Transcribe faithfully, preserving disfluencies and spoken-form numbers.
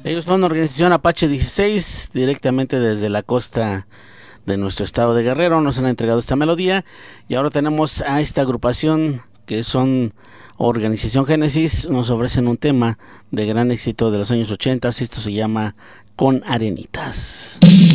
Ellos son organización Apache dieciséis, directamente desde la costa de nuestro estado de Guerrero. Nos han entregado esta melodía y ahora tenemos a esta agrupación que son Organización Génesis. Nos ofrecen un tema de gran éxito de los años ochenta. Esto se llama Con Arenitas.